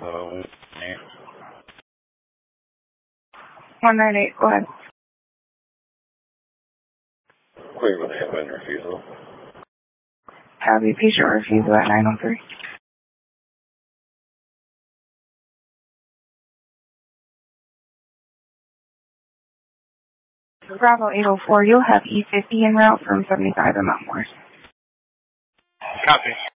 198, go ahead. Clear with headwind refusal. Have a patient refusal at 903. Bravo 804, you'll have E50 en route from 75 and Mount Morris. Copy.